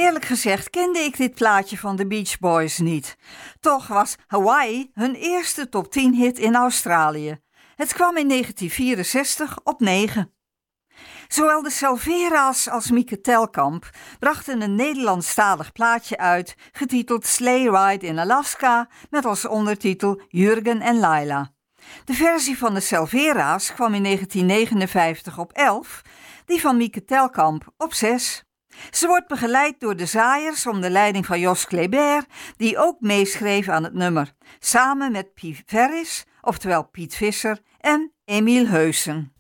Eerlijk gezegd kende ik dit plaatje van de Beach Boys niet. Toch was Hawaii hun eerste top 10 hit in Australië. Het kwam in 1964 op 9. Zowel de Salvera's als Mieke Telkamp brachten een Nederlandstalig plaatje uit, getiteld Sleigh Ride in Alaska, met als ondertitel Jurgen en Laila. De versie van de Salvera's kwam in 1959 op 11, die van Mieke Telkamp op 6. Ze wordt begeleid door de Zaaiers onder leiding van Jos Kleber, die ook meeschreef aan het nummer, samen met Piet Ferris, oftewel Piet Visser, en Emiel Heusen.